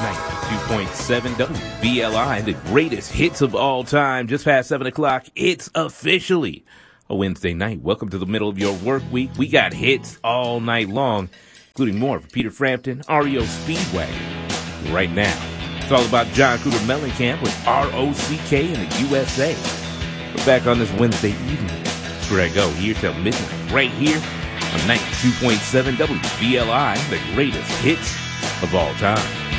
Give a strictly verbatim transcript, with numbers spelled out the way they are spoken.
ninety-two point seven W B L I, the greatest hits of all time. Just past seven o'clock, it's officially a Wednesday night. Welcome to the middle of your work week. We got hits all night long, including more from Peter Frampton, R E O Speedwagon. Right now, it's all about John Cougar Mellencamp with R O C K in the U S A. We're back on this Wednesday evening. It's where I go here till midnight, right here on ninety-two point seven W B L I, the greatest hits of all time.